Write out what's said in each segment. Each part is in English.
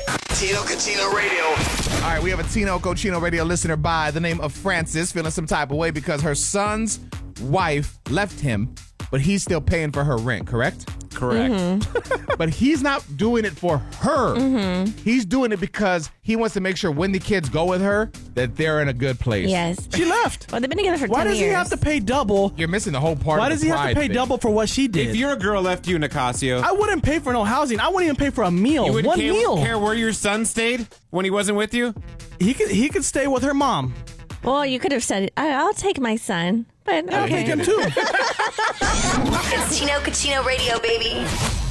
Tino Cochino Radio. All right, we have a Tino Cochino Radio listener by the name of Francis feeling some type of way because her son's wife left him, but he's still paying for her rent, correct? Correct. Mm-hmm. But he's not doing it for her. Mm-hmm. He's doing it because he wants to make sure when the kids go with her that they're in a good place. Yes. She left. Well, they've been together for 10 years. Why does he have to pay double? You're missing the whole part Why of the does he have to pride pay thing. double for what she did? If your girl left you, Nicasio, I wouldn't pay for no housing. I wouldn't even pay for a meal. you wouldn't One meal. care where your son stayed when he wasn't with you? He could stay with her mom. Well, you could have said, I'll take my son. But I'll okay. take him too. It's Tino Cochino Radio, baby.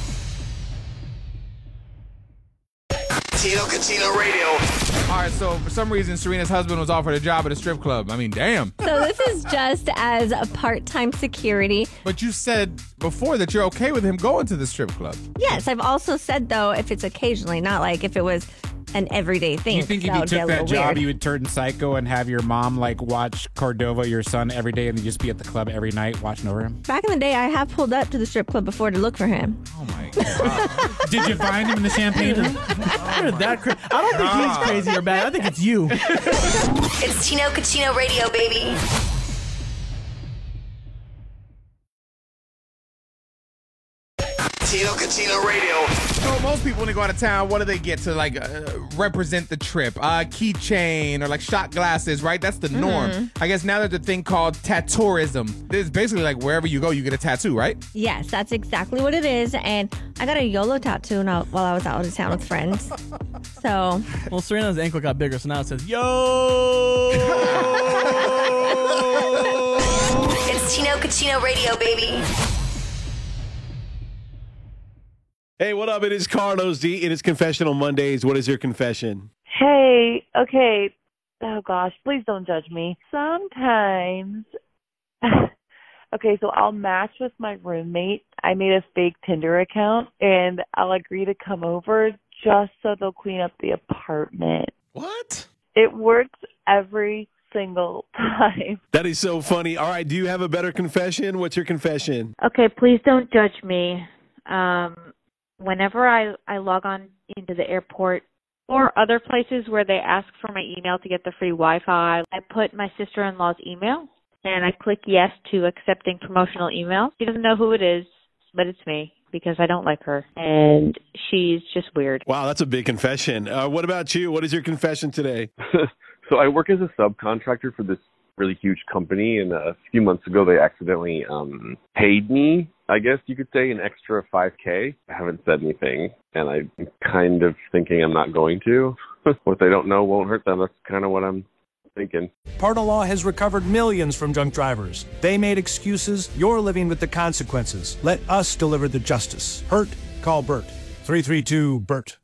Tino Cochino Radio. All right, so for some reason, Serena's husband was offered a job at a strip club. I mean, damn. So this is just as a part-time security. But you said before that you're okay with him going to the strip club. Yes, I've also said, though, if it's occasionally, not like if it was an everyday thing. You think if you took that job, you would turn psycho and have your mom like watch Cordova, your son, every day, and then just be at the club every night watching over him? Back in the day, I have pulled up to the strip club before to look for him. Oh my God. Did you find him in the champagne room? You're that crazy. I don't think he's crazy or bad. I think it's you. It's Tino Cochino Radio, baby. Tino Cochino Radio. So most people, when they go out of town, what do they get to like represent the trip? Keychain or like shot glasses, right? That's the norm. I guess now there's a thing called tattooism. It's basically like wherever you go, you get a tattoo, right? Yes, that's exactly what it is. And I got a YOLO tattoo while I was out of town with friends. So. Well, Serena's ankle got bigger, so now it says, yo! It's Tino Cochino Radio, baby. Hey, what up? It is Carlos D. It is Confessional Mondays. What is your confession? Hey, okay. Oh, gosh, please don't judge me. Sometimes, okay, so I'll match with my roommate. I made a fake Tinder account, and I'll agree to come over just so they'll clean up the apartment. What? It works every single time. That is so funny. All right, do you have a better confession? What's your confession? Okay, please don't judge me. Whenever I log on into the airport or other places where they ask for my email to get the free Wi-Fi, I put my sister-in-law's email and I click yes to accepting promotional email. She doesn't know who it is, but it's me because I don't like her and she's just weird. Wow, that's a big confession. What about you? What is your confession today? So I work as a subcontractor for this really huge company, and a few months ago they accidentally paid me, I guess you could say, an extra $5,000. I haven't said anything, and I'm kind of thinking I'm not going to. What they don't know won't hurt them. That's kind of what I'm thinking. Parda Law has recovered millions from drunk drivers. They made excuses. You're living with the consequences. Let us deliver the justice. Hurt? Call Bert. 332-BERT.